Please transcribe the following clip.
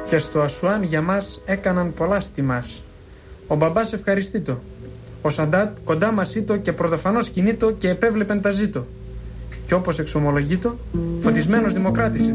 Και στο Ασουάν για μας έκαναν πολλά στη μας. Ο μπαμπάς ευχαριστήτο. Ο Σαντάτ κοντά μας ήτο και πρωτοφανώς κινήτο και επέβλεπεν τα ζήτο. Και όπως εξομολογείτο, φωτισμένος δημοκράτης.